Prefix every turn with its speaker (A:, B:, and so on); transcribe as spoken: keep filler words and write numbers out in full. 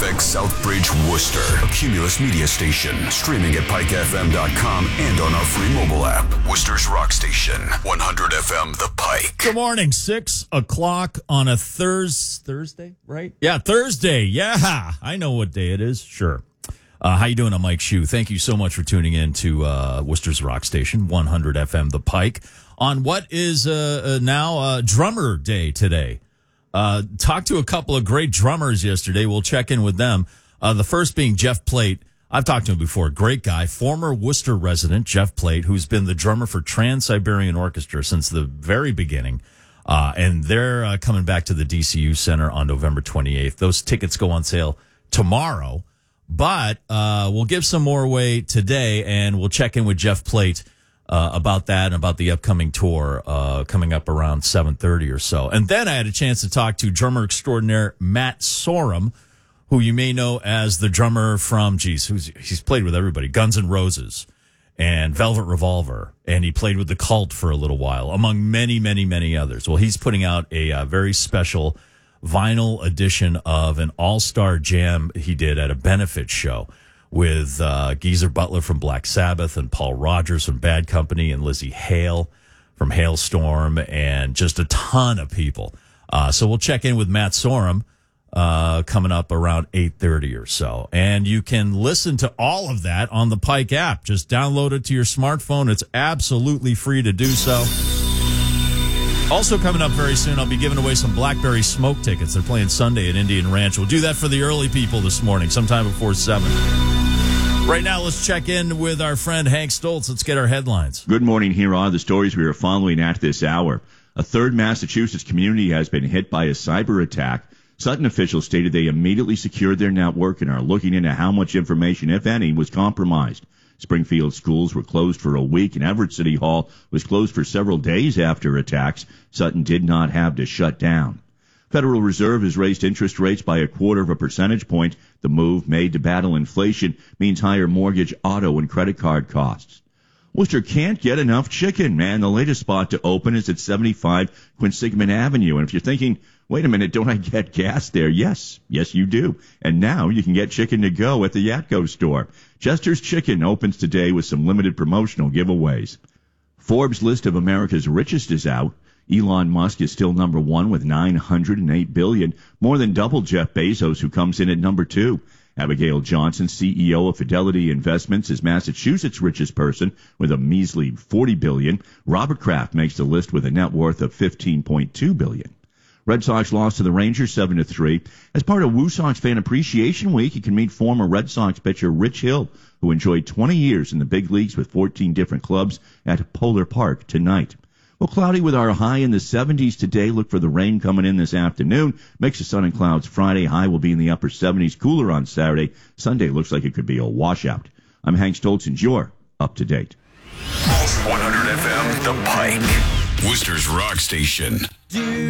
A: X Southbridge, Worcester. A Cumulus media station. Streaming at pike f m dot com and on our free mobile app. Worcester's Rock Station. one hundred F M The Pike.
B: Good morning. Six o'clock on a Thurs Thursday, right? Yeah, Thursday. Yeah, I know what day it is. Sure. Uh, how you doing? I'm Mike Shue. Thank you so much for tuning in to uh, Worcester's Rock Station, one hundred F M The Pike, on what is uh, uh, now uh, Drummer Day today. Uh, talked to a couple of great drummers yesterday. We'll check in with them. Uh, the first being Jeff Plate. I've talked to him before. Great guy. Former Worcester resident, Jeff Plate, who's been the drummer for Trans-Siberian Orchestra since the very beginning. Uh, and they're uh, coming back to the D C U Center on November twenty-eighth. Those tickets go on sale tomorrow. But uh, we'll give some more away today, and we'll check in with Jeff Plate Uh, about that and about the upcoming tour uh, coming up around seven thirty or so. And then I had a chance to talk to drummer extraordinaire Matt Sorum, who you may know as the drummer from, geez, who's, he's played with everybody, Guns N' Roses and Velvet Revolver, and he played with The Cult for a little while, among many, many, many others. Well, he's putting out a uh, very special vinyl edition of an all-star jam he did at a benefit show with uh, Geezer Butler from Black Sabbath and Paul Rogers from Bad Company and Lizzie Hale from Hailstorm and just a ton of people. Uh, so we'll check in with Matt Sorum uh, coming up around eight thirty or so. And you can listen to all of that on the Pike app. Just download it to your smartphone. It's absolutely free to do so. Also coming up very soon, I'll be giving away some Blackberry Smoke tickets. They're playing Sunday at Indian Ranch. We'll do that for the early people this morning, sometime before seven. Right now, let's check in with our friend Hank Stoltz. Let's get our headlines.
C: Good morning. Here are the stories we are following at this hour. A third Massachusetts community has been hit by a cyber attack. Sutton officials stated they immediately secured their network and are looking into how much information, if any, was compromised. Springfield schools were closed for a week, and Everett City Hall was closed for several days after attacks. Sutton did not have to shut down. Federal Reserve has raised interest rates by a quarter of a percentage point. The move, made to battle inflation, means higher mortgage, auto, and credit card costs. Worcester can't get enough chicken, man. The latest spot to open is at seventy-five Quinsigamond Avenue. And if you're thinking, wait a minute, don't I get gas there? Yes, yes you do. And now you can get chicken to go at the Yatco store. Chester's Chicken opens today with some limited promotional giveaways. Forbes' list of America's richest is out. Elon Musk is still number one with nine hundred eight billion dollars, more than double Jeff Bezos, who comes in at number two. Abigail Johnson, C E O of Fidelity Investments, is Massachusetts' richest person with a measly forty billion dollars. Robert Kraft makes the list with a net worth of fifteen point two billion dollars. Red Sox lost to the Rangers seven to three. As part of Woo Sox Fan Appreciation Week, you can meet former Red Sox pitcher Rich Hill, who enjoyed twenty years in the big leagues with fourteen different clubs, at Polar Park tonight. Well, cloudy with our high in the seventies today. Look for the rain coming in this afternoon. Mix of sun and clouds Friday. High will be in the upper seventies. Cooler on Saturday. Sunday looks like it could be a washout. I'm Hank Stoltz, and you're up to date.
A: one hundred F M The Pike. Worcester's Rock Station.